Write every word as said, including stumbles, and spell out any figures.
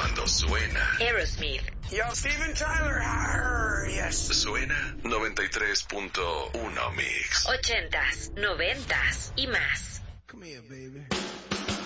Cuando suena Aerosmith. Yo, Steven Tyler. Arr, yes. Suena noventa y tres punto uno Mix. Ochentas, noventas y más. Come here, baby.